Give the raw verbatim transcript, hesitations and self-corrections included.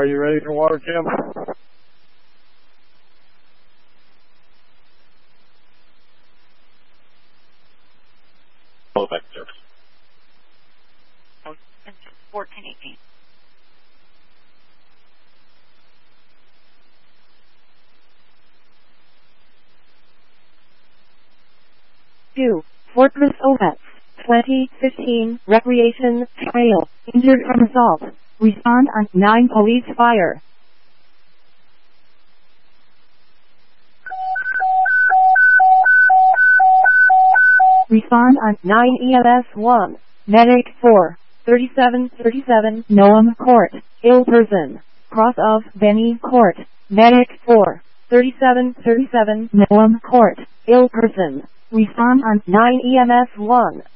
Are you ready for water, Kim? Oh, back there. Oh, fourteen eighteen. Two. Fortress Ovets. twenty fifteen Recreation Trail. Injured from assault. Respond on nine Police Fire. Respond on nine E M S one. Medic four. thirty-seven thirty-seven Noam Court. Ill person. Cross of Benny Court. Medic four. thirty-seven thirty-seven Noam Court. Ill person. Respond on nine E M S one.